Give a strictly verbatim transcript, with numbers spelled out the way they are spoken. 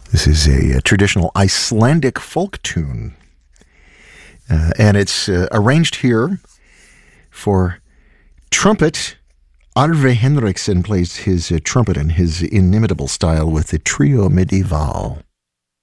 This is a, a traditional Icelandic folk tune, uh, and it's uh, arranged here for trumpet. Arve Henriksen plays his uh, trumpet in his inimitable style with the Trio Medieval.